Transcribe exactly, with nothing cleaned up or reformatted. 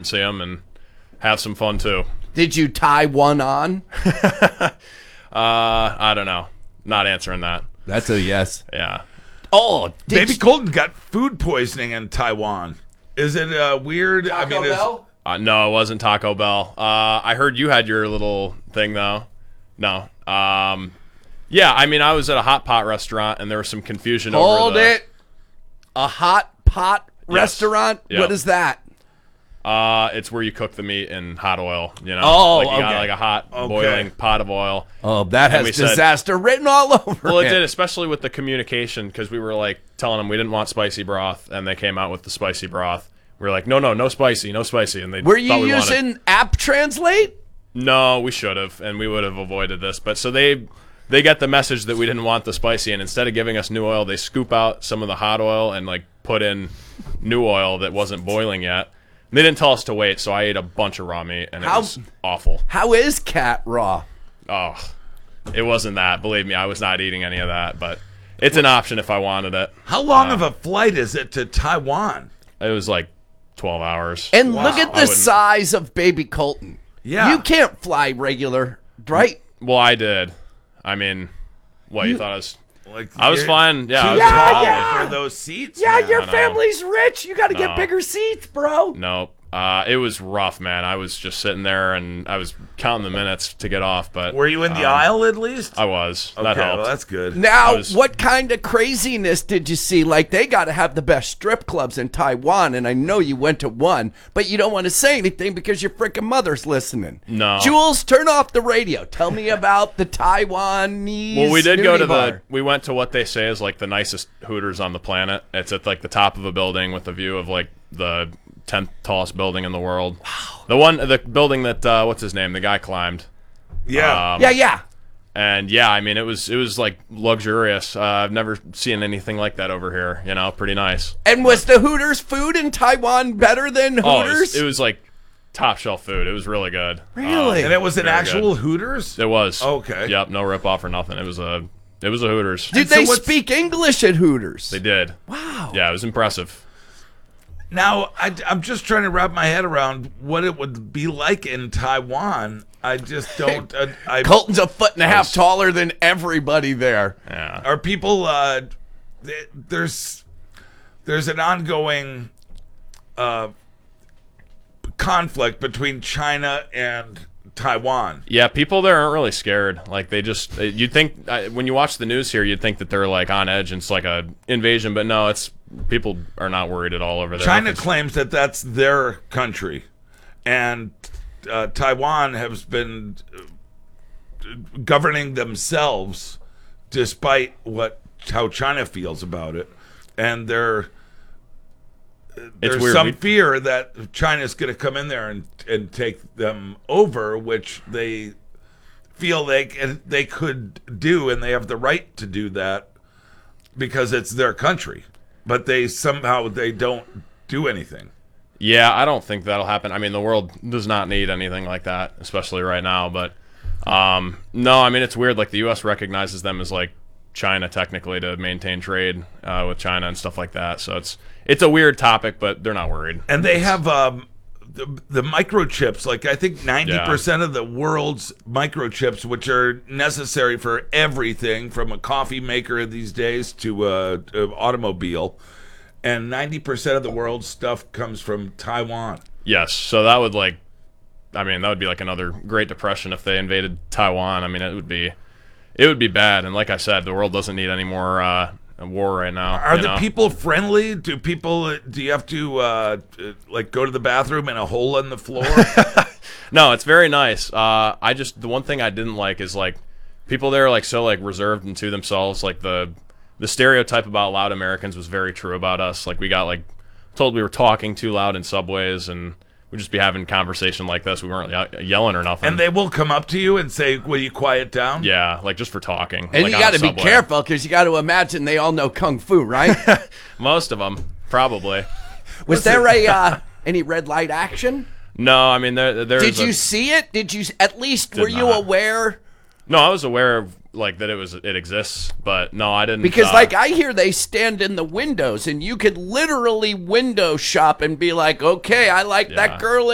and see them and have some fun too. Did you tie one on? uh, I don't know. Not answering that. That's a yes. Yeah. Oh, Baby you- Colton got food poisoning in Taiwan. Is it uh, weird? Taco I mean, is- Bell? Uh, no, it wasn't Taco Bell. Uh, I heard you had your little thing though. No. Um, yeah, I mean, I was at a hot pot restaurant and there was some confusion Hold over the. it. A hot pot Yes. restaurant? Yep. What is that? Uh, it's where you cook the meat in hot oil. You know, Oh, like you got okay. like a hot Okay. boiling pot of oil. Oh, that And we has said- disaster written all over Well, it it. did, especially with the communication, because we were like telling them we didn't want spicy broth, and they came out with the spicy broth. We were like, no, no, no spicy, no spicy, and they Were you thought we using wanted... app translate? No, we should have, and we would have avoided this. But so they they got the message that we didn't want the spicy, and instead of giving us new oil, they scoop out some of the hot oil and like put in new oil that wasn't boiling yet. And they didn't tell us to wait, so I ate a bunch of raw meat, and it How- was awful. How is cat raw? Oh, it wasn't that. Believe me, I was not eating any of that, but it's an option if I wanted it. How long of a flight is it to Taiwan? It was like twelve hours. And Wow. look at I the wouldn't- size of baby Colton. Yeah. You can't fly regular, right? Well, I did. I mean, what, you thought I was... Like I was you're fine. Yeah, I Too was Yeah, tall yeah. for those seats. Yeah, man. your I know. family's rich. You got to get No. bigger seats, bro. Nope. Uh, it was rough, man. I was just sitting there, and I was counting the minutes to get off, but... Were you in the um, aisle at least? I was. okay, That helped. well, that's good. Now, I was- what kind of craziness did you see? Like, they got to have the best strip clubs in Taiwan, and I know you went to one, but you don't want to say anything because your freaking mother's listening. No. Jules, turn off the radio. Tell me about the Taiwanese. Well, we did go nudie to bar. the... We went to what they say is, like, the nicest Hooters on the planet. It's at, like, the top of a building with a view of, like, the tenth tallest building in the world. Wow. The one... The building that... Uh, what's his name? The guy climbed. Yeah. Um, Yeah, yeah. And yeah, I mean, it was it was like luxurious. Uh, I've never seen anything like that over here. You know, pretty nice. And was the Hooters food in Taiwan better than Oh, it Hooters? was, it was like top shelf food. It was really good. Really? Um, and it was an very actual good. Hooters? It was. Okay. Yep. No rip off or nothing. It was a it was a Hooters. Did so they what's- speak English at Hooters? They did. Wow. Yeah, it was impressive. Now, I, I'm just trying to wrap my head around what it would be like in Taiwan. I just don't. Uh, I, Colton's a foot and a half was- taller than everybody there. Yeah. are people? Uh, th- there's there's an ongoing uh, conflict between China and Taiwan. Yeah, people there aren't really scared. Like they just, you'd think uh, when you watch the news here, you'd think that they're like on edge and it's like a invasion, but no, it's people are not worried at all over there. China It's- claims that that's their country, and uh, Taiwan has been uh, governing themselves despite what how China feels about it, and there there's weird. some We- fear that China's going to come in there and and take them over, which they feel they can, they could do, and they have the right to do that because it's their country. But they somehow they don't do anything. Yeah, I don't think that'll happen. I mean, the world does not need anything like that, especially right now. But um, no, I mean, it's weird. Like the U S recognizes them as like China technically to maintain trade uh, with China and stuff like that. So it's it's a weird topic, but they're not worried. And they have um, the, the microchips. Like I think ninety percent of the world's microchips, which are necessary for everything from a coffee maker these days to a, a automobile. And ninety percent of the world's stuff comes from Taiwan. Yes, so that would like, I mean, that would be like another Great Depression if they invaded Taiwan. I mean, it would be, it would be bad. And like I said, the world doesn't need any more uh, war right now. Are you the know? people friendly? Do people? Do you have to uh, like go to the bathroom in a hole in the floor? No, it's very nice. Uh, I just the one thing I didn't like is like people there are like so like reserved and to themselves. Like the the stereotype about loud Americans was very true about us. Like we got like told we were talking too loud in subways and we'd just be having conversation like this. We weren't ye- yelling or nothing. And they will come up to you and say, "Will you quiet down?" yeah, like just for talking. And like, you on got a to be subway. careful because you got to imagine they all know kung fu, right? Most of them, probably. Was there a uh, any red light action? No, I mean there. There's Did you a- see it? Did you at least Did were you not. aware? No, I was aware of like that it was it exists, but no, I didn't. Because uh, like I hear they stand in the windows and you could literally window shop and be like, okay, I like Yeah. that girl